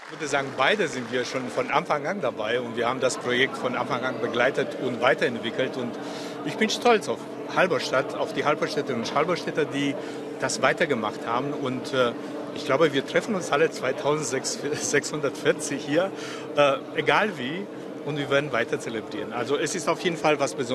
Ich würde sagen, beide sind wir schon von Anfang an dabei und wir haben das Projekt von Anfang an begleitet und weiterentwickelt. Und ich bin stolz auf Halberstadt, auf die Halberstädterinnen und Halberstädter, die das weitergemacht haben. Und ich glaube, wir treffen uns alle 2640 hier, egal wie, und wir werden weiter zelebrieren. Also es ist auf jeden Fall was Besonderes.